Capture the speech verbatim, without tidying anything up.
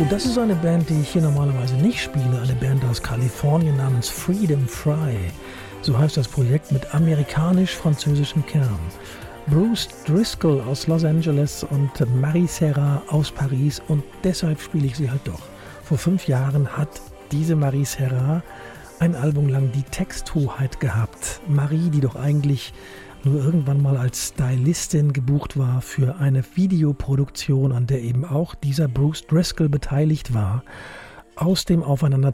So, das ist eine Band, die ich hier normalerweise nicht spiele. Eine Band aus Kalifornien namens Freedom Fry. So heißt das Projekt mit amerikanisch-französischem Kern. Bruce Driscoll aus Los Angeles und Marie Serra aus Paris. Und deshalb spiele ich sie halt doch. Vor fünf Jahren hat diese Marie Serra ein Album lang die Texthoheit gehabt. Marie, die doch eigentlich nur irgendwann mal als Stylistin gebucht war für eine Videoproduktion, an der eben auch dieser Bruce Driscoll beteiligt war, aus dem Aufeinander